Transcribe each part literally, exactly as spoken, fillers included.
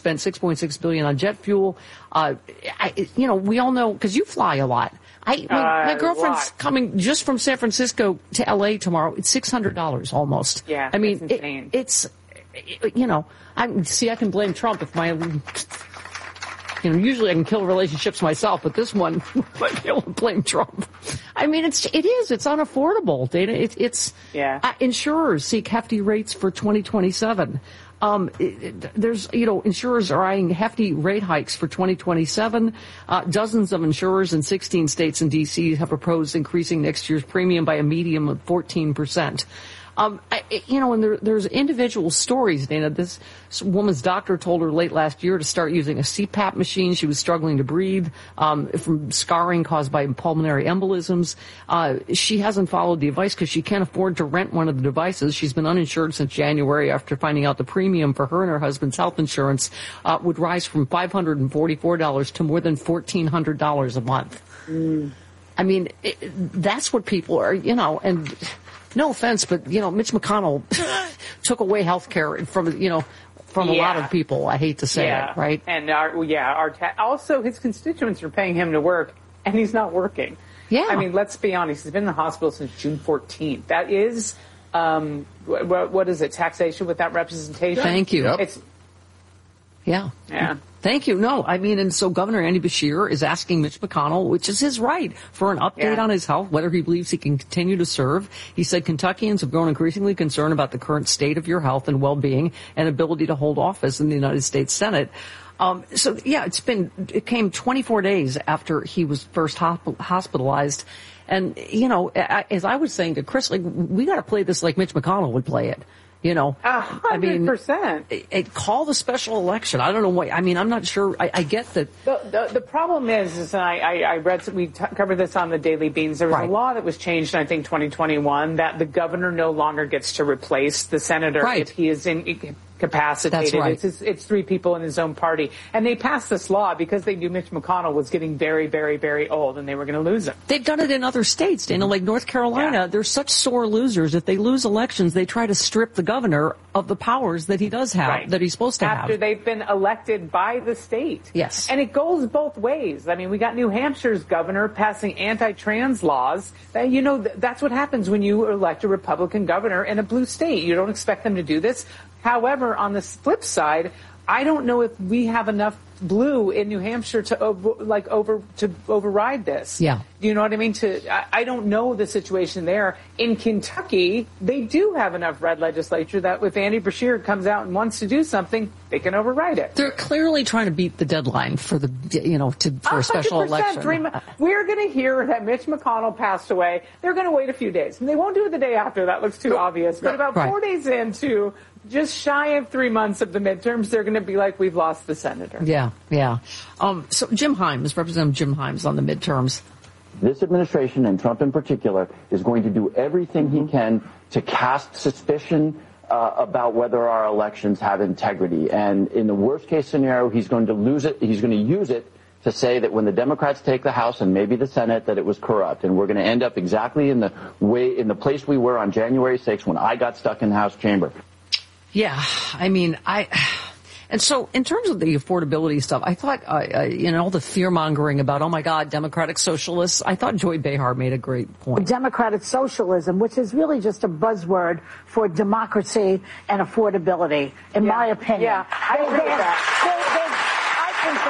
spent six point six billion dollars on jet fuel. Uh, I, you know, we all know, because you fly a lot. I, my, uh, my girlfriend's coming just from San Francisco to L A tomorrow. It's six hundred dollars almost. Yeah, I mean, it's insane. It, it's, it, you know, I see, I can blame Trump if my, you know, usually I can kill relationships myself, but this one, I can't blame Trump. I mean, it's, it is, it's unaffordable, Dana. It, it's, yeah. Uh, insurers seek hefty rates for twenty twenty-seven. Um, it, it, there's, you know, insurers are eyeing hefty rate hikes for twenty twenty-seven. Uh, dozens of insurers in sixteen states and D C have proposed increasing next year's premium by a median of fourteen percent. Um, I, you know, and there, there's individual stories, Dana. This woman's doctor told her late last year to start using a C PAP machine. She was struggling to breathe um, from scarring caused by pulmonary embolisms. Uh, she hasn't followed the advice because she can't afford to rent one of the devices. She's been uninsured since January after finding out the premium for her and her husband's health insurance uh, would rise from five hundred forty-four dollars to more than fourteen hundred dollars a month. Mm. I mean, it, that's what people are, you know, and... No offense, but, you know, Mitch McConnell took away health care from, you know, from a yeah. lot of people. I hate to say yeah. it, right? And, our, yeah, our ta- also his constituents are paying him to work, and he's not working. Yeah. I mean, let's be honest. He's been in the hospital since June fourteenth. That is, um, what, what is it, taxation without representation? Thank you. Yep. It's, yeah. Yeah. Thank you. No, I mean, and so Governor Andy Beshear is asking Mitch McConnell, which is his right, for an update Yeah. on his health, whether he believes he can continue to serve. He said Kentuckians have grown increasingly concerned about the current state of your health and well-being and ability to hold office in the United States Senate. Um, so, yeah, it's been, it came twenty-four days after he was first hosp- hospitalized. And, you know, I, as I was saying to Chris, like, we got to play this like Mitch McConnell would play it. You know, A hundred percent. It, it, call the special election. I don't know why. I mean, I'm not sure. I, I get that. The, the, the problem is, is and I, I, I read, we t- covered this on the Daily Beans. There was Right. a law that was changed in, I think, twenty twenty-one that the governor no longer gets to replace the senator Right. if he is in, incapacitated. That's right. It's, it's, it's three people in his own party. And they passed this law because they knew Mitch McConnell was getting very, very, very old and they were going to lose him. They've done it in other states, Dana, like North Carolina. Yeah. They're such sore losers. If they lose elections, they try to strip the governor of the powers that he does have, Right. that he's supposed to After have. they've been elected by the state. Yes. And it goes both ways. I mean, we got New Hampshire's governor passing anti-trans laws. That, you know, th- that's what happens when you elect a Republican governor in a blue state. You don't expect them to do this. However, on the flip side, I don't know if we have enough blue in New Hampshire to over, like over to override this. Yeah. You know what I mean? To I, I don't know the situation there. In Kentucky, they do have enough red legislature that if Andy Beshear comes out and wants to do something, they can override it. They're clearly trying to beat the deadline for the, you know, to, for a special one hundred percent. election. Three mo- We're going to hear that Mitch McConnell passed away. They're going to wait a few days. And they won't do it the day after. That looks too obvious. But about Right. four days into, just shy of three months of the midterms, they're going to be like, we've lost the senator. Yeah, yeah. Um, so Jim Himes, Representative Jim Himes on the midterms. This administration, and Trump in particular, is going to do everything he can to cast suspicion uh, about whether our elections have integrity. And in the worst case scenario, he's going to lose it. He's going to use it to say that when the Democrats take the House and maybe the Senate, that it was corrupt. And we're going to end up exactly in the way, in the place we were on January sixth when I got stuck in the House chamber. Yeah, I mean, I, and so in terms of the affordability stuff, I thought, uh, uh, you know, all the fear mongering about, oh my God, Democratic socialists, I thought Joy Behar made a great point. Democratic socialism, which is really just a buzzword for democracy and affordability, in Yeah. my opinion. Yeah, I agree with that. They, they, I think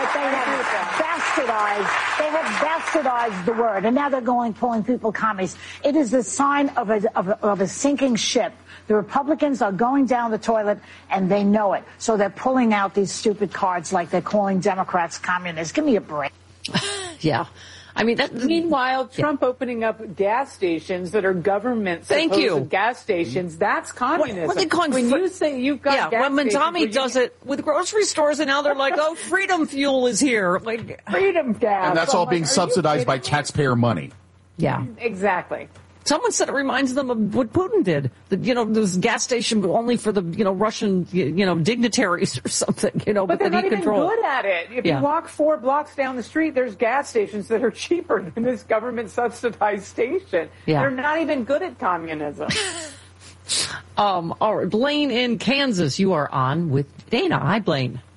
that they have bastardized, they have bastardized the word, and now they're going, calling people commies. It is the sign of a, of a, of a sinking ship. The Republicans are going down the toilet, and they know it. So they're pulling out these stupid cards like they're calling Democrats communists. Give me a break. Yeah. I mean, that, Meanwhile, Trump yeah. opening up gas stations that are government Thank you. gas stations, that's communism. What, what they calling when fr- you say you've got yeah, gas when Tommy stations does you, it with grocery stores, and now they're like, oh, freedom fuel is here. Like freedom gas. And that's I'm all like, being subsidized by me? taxpayer money. Yeah. Exactly. Someone said it reminds them of what Putin did. That, you know, this gas station only for the, you know, Russian, you know, dignitaries or something, you know, but, but they're that not he even controlled. good at it. If Yeah. you walk four blocks down the street, there's gas stations that are cheaper than this government subsidized station. Yeah. They're not even good at communism. um, all right, Blaine in Kansas, you are on with Dana. Hi, Blaine.